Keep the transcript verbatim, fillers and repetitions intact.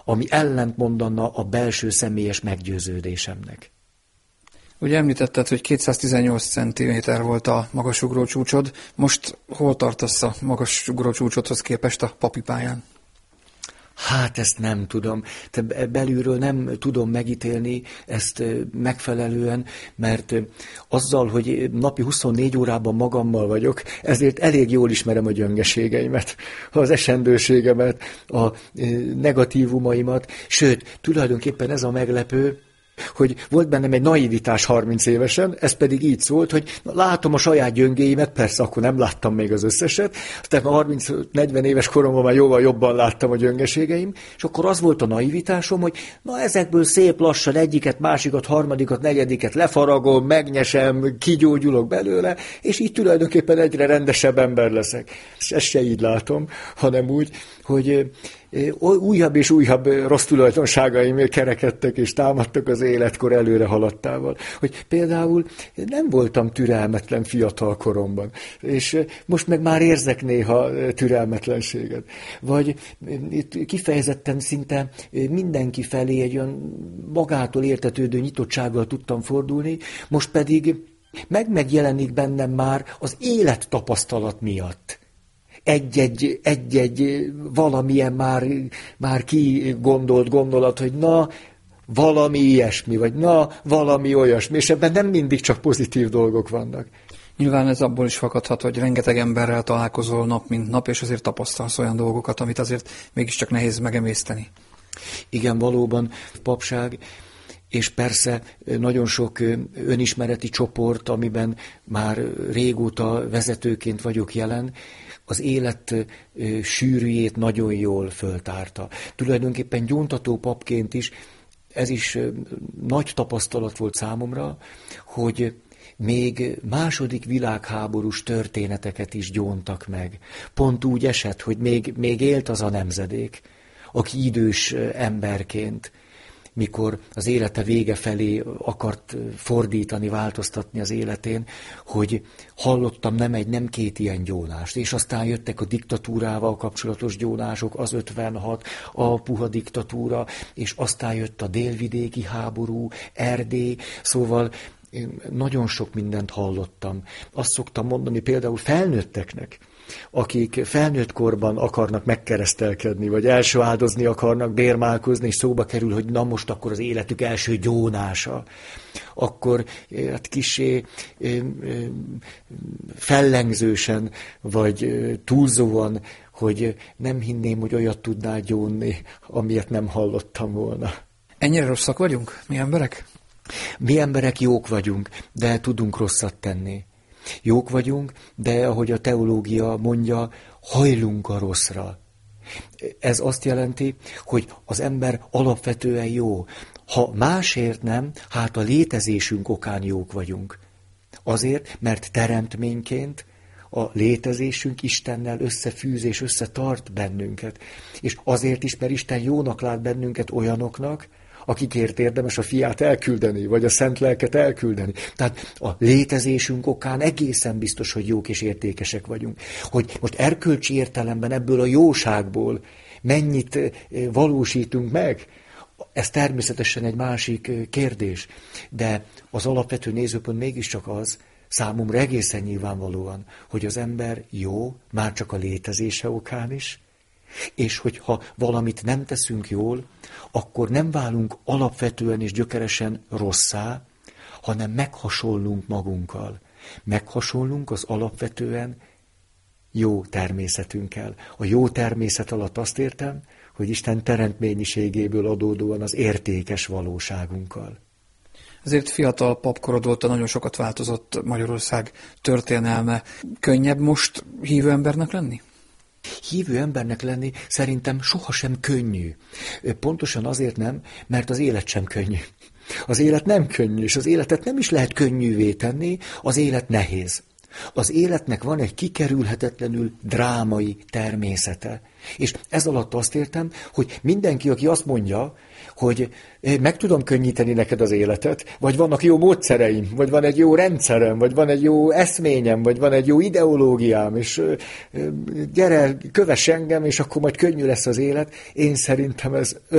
ami ellentmondana a belső személyes meggyőződésemnek. Ugye említetted, hogy kétszáztizennyolc centiméter volt a magasugró csúcsod. Most hol tartasz a magasugró csúcsodhoz képest a papi pályán? Hát ezt nem tudom. Te belülről nem tudom megítélni ezt megfelelően, mert azzal, hogy napi huszonnégy órában magammal vagyok, ezért elég jól ismerem a gyöngeségeimet, az esendőségemet, a negatívumaimat, sőt, tulajdonképpen ez a meglepő, hogy volt bennem egy naivitás harminc évesen, ez pedig így szólt, hogy látom a saját gyöngéimet, persze akkor nem láttam még az összeset, tehát harminc-negyven éves koromban már jóval jobban láttam a gyöngeségeim, és akkor az volt a naivitásom, hogy na ezekből szép lassan egyiket, másikat, harmadikat, negyediket lefaragom, megnyesem, kigyógyulok belőle, és így tulajdonképpen egyre rendesebb ember leszek. És ezt se így látom, hanem úgy, hogy újabb és újabb rossz tulajdonságaim kerekedtek és támadtak az életkor előre haladtával. Hogy például nem voltam türelmetlen fiatal koromban, és most meg már érzek néha türelmetlenséget. Vagy itt kifejezetten szinte mindenki felé egy olyan magától értetődő nyitottsággal tudtam fordulni, most pedig meg-megjelenik bennem már az élettapasztalat miatt. Egy-egy, egy-egy valamilyen már, már ki gondolt gondolat, hogy na, valami ilyesmi, vagy na, valami olyasmi, és ebben nem mindig csak pozitív dolgok vannak. Nyilván ez abból is fakadhat, hogy rengeteg emberrel találkozol nap mint nap, és azért tapasztalsz olyan dolgokat, amit azért mégiscsak nehéz megemészteni. Igen, valóban papság, és persze nagyon sok önismereti csoport, amiben már régóta vezetőként vagyok jelen, az élet sűrűjét nagyon jól föltárta. Tulajdonképpen gyóntató papként is, ez is nagy tapasztalat volt számomra, hogy még második világháborús történeteket is gyóntak meg. Pont úgy esett, hogy még, még élt az a nemzedék, aki idős emberként, mikor az élete vége felé akart fordítani, változtatni az életén, hogy hallottam nem egy, nem két ilyen gyónást. És aztán jöttek a diktatúrával kapcsolatos gyónások, az ötvenhat, a puha diktatúra, és aztán jött a délvidéki háború, Erdély, szóval én nagyon sok mindent hallottam. Azt szoktam mondani például felnőtteknek, akik felnőtt korban akarnak megkeresztelkedni, vagy első áldozni akarnak, bérmálkozni, és szóba kerül, hogy na most akkor az életük első gyónása, akkor hát kissé fellengzősen, vagy túlzóan, hogy nem hinném, hogy olyat tudnál gyónni, amilyet nem hallottam volna. Ennyire rosszak vagyunk, mi emberek? Mi emberek jók vagyunk, de tudunk rosszat tenni. Jók vagyunk, de ahogy a teológia mondja, hajlunk a rosszra. Ez azt jelenti, hogy az ember alapvetően jó. Ha másért nem, hát a létezésünk okán jók vagyunk. Azért, mert teremtményként a létezésünk Istennel összefűz és összetart bennünket. És azért is, mert Isten jónak lát bennünket olyanoknak, akikért érdemes a fiát elküldeni, vagy a szent lelket elküldeni. Tehát a létezésünk okán egészen biztos, hogy jók és értékesek vagyunk. Hogy most erkölcsi értelemben ebből a jóságból mennyit valósítunk meg, ez természetesen egy másik kérdés. De az alapvető nézőpont mégiscsak az, számomra egészen nyilvánvalóan, hogy az ember jó, már csak a létezése okán is, és hogyha valamit nem teszünk jól, akkor nem válunk alapvetően és gyökeresen rosszá, hanem meghasonlunk magunkkal. Meghasonlunk az alapvetően jó természetünkkel. A jó természet alatt azt értem, hogy Isten teremtményiségéből adódóan az értékes valóságunkkal. Ezért fiatal papkorod óta nagyon sokat változott Magyarország történelme. Könnyebb most hívő embernek lenni? Hívő embernek lenni szerintem sohasem könnyű. Pontosan azért nem, mert az élet sem könnyű. Az élet nem könnyű, és az életet nem is lehet könnyűvé tenni, az élet nehéz. Az életnek van egy kikerülhetetlenül drámai természete. És ez alatt azt értem, hogy mindenki, aki azt mondja, hogy meg tudom könnyíteni neked az életet, vagy vannak jó módszereim, vagy van egy jó rendszerem, vagy van egy jó eszményem, vagy van egy jó ideológiám, és gyere, kövess engem, és akkor majd könnyű lesz az élet, én szerintem ez